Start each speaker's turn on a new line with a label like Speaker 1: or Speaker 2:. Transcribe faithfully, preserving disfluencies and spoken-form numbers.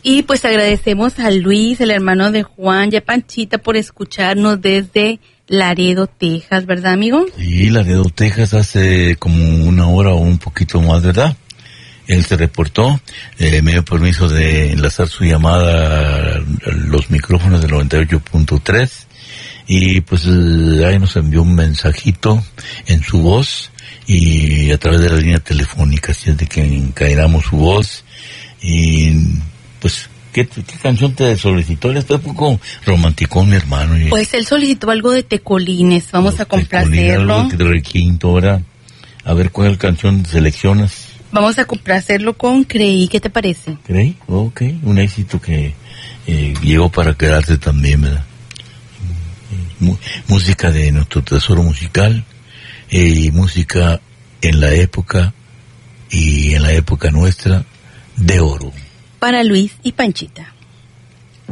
Speaker 1: Y pues agradecemos a Luis, el hermano de Juan, y a Panchita por escucharnos desde Laredo, Texas, ¿verdad, amigo?
Speaker 2: Sí, Laredo, Texas, hace como una hora o un poquito más, ¿verdad? Él se reportó, eh, me dio permiso de enlazar su llamada a los micrófonos del noventa y ocho punto tres y pues eh, ahí nos envió un mensajito en su voz y a través de la línea telefónica, así es de que encadenamos su voz y pues ¿qué, qué canción te solicitó? Él está un poco romanticón, mi hermano. Y
Speaker 1: pues él solicitó algo de Tecolines, vamos a complacerlo.
Speaker 2: Algo de requinto, ahora a ver cuál canción seleccionas.
Speaker 1: Vamos a complacerlo con Creí, ¿qué te parece?
Speaker 2: Creí, ok, un éxito que eh, llegó para quedarse también, ¿verdad? M- música de nuestro tesoro musical, y eh, música en la época, y en la época nuestra, de oro.
Speaker 1: Para Luis y Panchita.